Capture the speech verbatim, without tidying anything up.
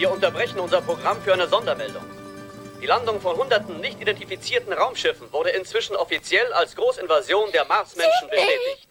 Wir unterbrechen unser Programm für eine Sondermeldung. Die Landung von hunderten nicht identifizierten Raumschiffen wurde inzwischen offiziell als Großinvasion der Marsmenschen bestätigt.